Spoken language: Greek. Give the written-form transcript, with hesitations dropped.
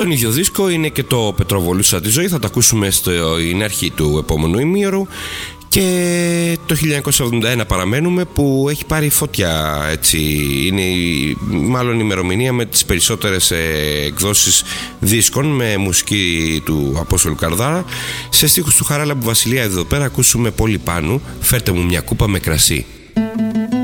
Στον ίδιο δίσκο είναι και το Πετροβολούσα τη ζωή, θα το ακούσουμε στην αρχή του επόμενου ημίωρου. Και το 1971 παραμένουμε, που έχει πάρει φωτιά, έτσι. Είναι μάλλον η ημερομηνία με τις περισσότερες εκδόσεις δίσκων, με μουσική του Απόστολου Καρδάρα. Σε στίχους του Χαράλαμπου Βασιλεία εδώ πέρα ακούσουμε Πολύ Πάνου, φέρτε μου μια κούπα με κρασί.